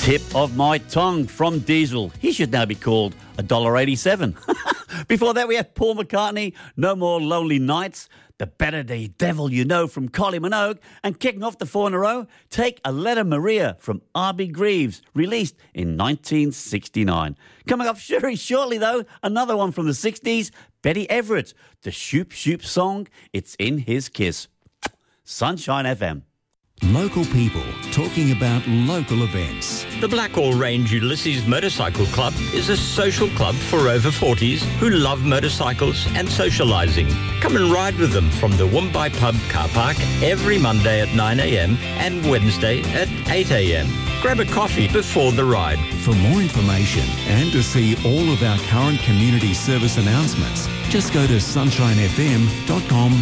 Tip of my tongue from Diesel. He should now be called $1.87. Before that, we had Paul McCartney, No More Lonely Nights. The Better the Devil You Know from Kylie Minogue. And kicking off the 4 in a row, Take a Letter Maria from R.B. Greaves, released in 1969. Coming up shortly, though, another one from the 60s, Betty Everett, the Shoop Shoop song, It's in His Kiss. Sunshine FM. Local people talking about local events. The Blackall Range Ulysses Motorcycle Club is a social club for over 40s who love motorcycles and socialising. Come and ride with them from the Woombye Pub car park every Monday at 9 a.m. and Wednesday at 8 a.m. Grab a coffee before the ride. For more information and to see all of our current community service announcements, just go to sunshinefm.com.au.